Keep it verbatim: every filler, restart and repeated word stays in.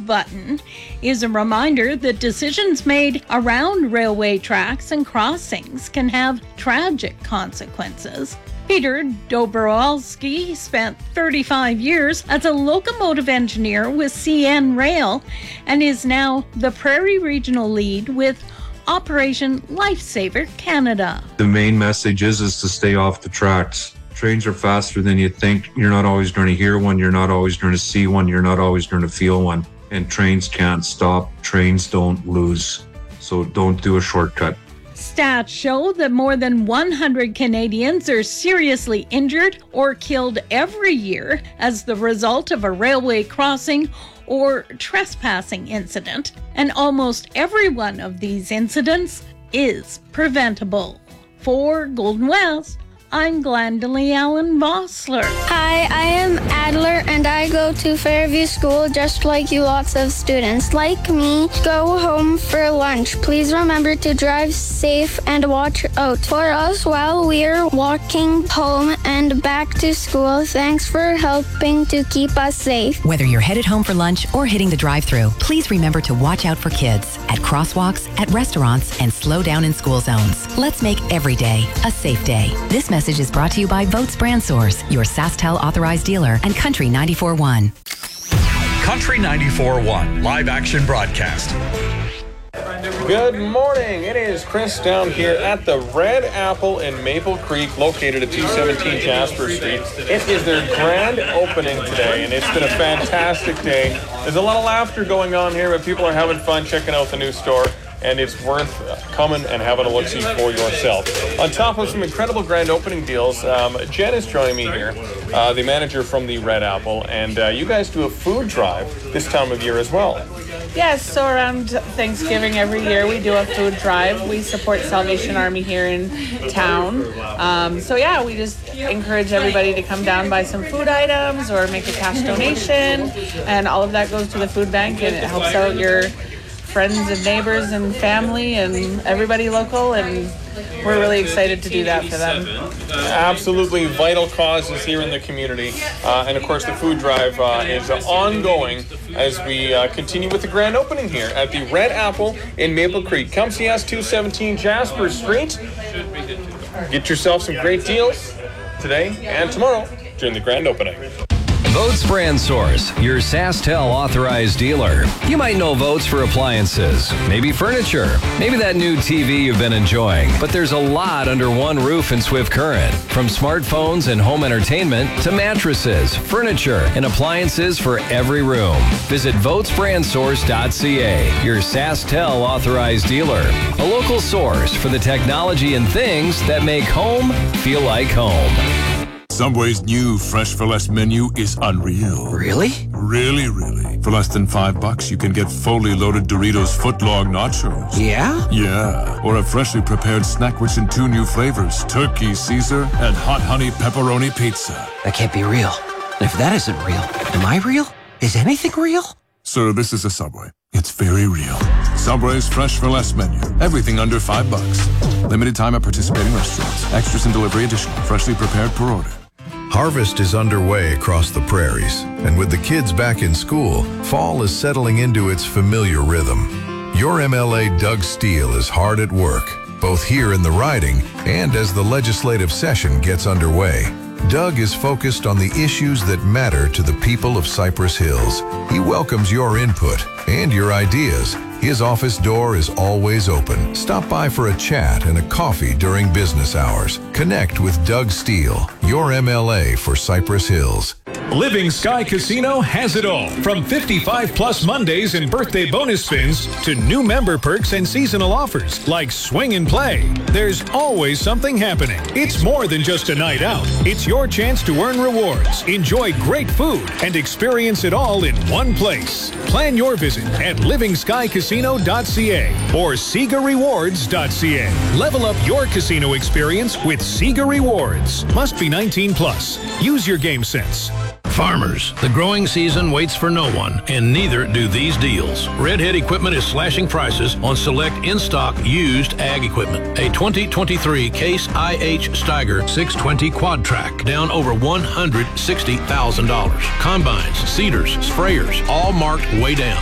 button is a reminder that decisions made around railway tracks and crossings can have tragic consequences. Peter Dobrowolski spent thirty-five years as a locomotive engineer with C N Rail and is now the Prairie Regional Lead with Operation Lifesaver Canada. The main message is, is to stay off the tracks. Trains are faster than you think. You're not always going to hear one. You're not always going to see one. You're not always going to feel one. And trains can't stop. Trains don't lose. So don't do a shortcut. Stats show that more than one hundred Canadians are seriously injured or killed every year as the result of a railway crossing or trespassing incident. And almost every one of these incidents is preventable. For Golden West, I'm Glendalee Allen Vossler. Hi, I am Adler, and I go to Fairview School just like you. Lots of students like me go home for lunch. Please remember to drive safe and watch out for us while we're walking home and back to school. Thanks for helping to keep us safe. Whether you're headed home for lunch or hitting the drive-thru, please remember to watch out for kids at crosswalks, at restaurants, and slow down in school zones. Let's make every day a safe day. This message is brought to you by Votes Brand Source, your SaskTel authorized dealer, and Country ninety-four point one. Country ninety-four point one live action broadcast. Good morning. It is Chris down here at the Red Apple in Maple Creek, located at two seventeen Jasper Street. It is their grand opening today, and it's been a fantastic day. There's a lot of laughter going on here, but people are having fun checking out the new store, and it's worth coming and having a look-see for yourself. On top of some incredible grand opening deals, um, Jen is joining me here, uh, the manager from the Red Apple, and uh, you guys do a food drive this time of year as well. Yes, so around Thanksgiving every year we do a food drive. We support Salvation Army here in town. Um, so yeah, we just encourage everybody to come down, buy some food items or make a cash donation, and all of that goes to the food bank, and it helps out your friends and neighbors and family and everybody local, and we're really excited to do that for them. Absolutely vital causes here in the community, uh, and of course the food drive uh, is ongoing as we uh, continue with the grand opening here at the Red Apple in Maple Creek. Come see us, two seventeen Jasper Street. Get yourself some great deals today and tomorrow during the grand opening. Votes Brand Source, your SaskTel authorized dealer. You might know Votes for appliances, maybe furniture, maybe that new T V you've been enjoying. But there's a lot under one roof in Swift Current. From smartphones and home entertainment to mattresses, furniture, and appliances for every room. Visit votes brand source dot c a, your SaskTel authorized dealer. A local source for the technology and things that make home feel like home. Subway's new Fresh for Less menu is unreal. Really? Really, really. For less than five bucks, you can get fully loaded Doritos footlong nachos. Yeah? Yeah. Or a freshly prepared snack rich in two new flavors, turkey Caesar and hot honey pepperoni pizza. That can't be real. And if that isn't real, am I real? Is anything real? Sir, this is a Subway. It's very real. Subway's Fresh for Less menu. Everything under five bucks. Limited time at participating restaurants. Extras and delivery additional. Freshly prepared per order. Harvest is underway across the prairies, and with the kids back in school, fall is settling into its familiar rhythm. Your M L A Doug Steele is hard at work, both here in the riding and as the legislative session gets underway. Doug is focused on the issues that matter to the people of Cypress Hills. He welcomes your input and your ideas. His office door is always open. Stop by for a chat and a coffee during business hours. Connect with Doug Steele, your M L A for Cypress Hills. Living Sky Casino has it all. From fifty-five plus Mondays and birthday bonus spins to new member perks and seasonal offers like swing and play. There's always something happening. It's more than just a night out. It's your chance to earn rewards, enjoy great food, and experience it all in one place. Plan your visit at living sky casino dot c a or sega rewards dot c a. Level up your casino experience with Sega Rewards. Must be nineteen plus. Use your game sense. Farmers, the growing season waits for no one, and neither do these deals. Redhead Equipment is slashing prices on select in-stock used ag equipment. A twenty twenty-three Case I H Steiger six twenty Quad Track, down over one hundred sixty thousand dollars. Combines, seeders, sprayers, all marked way down.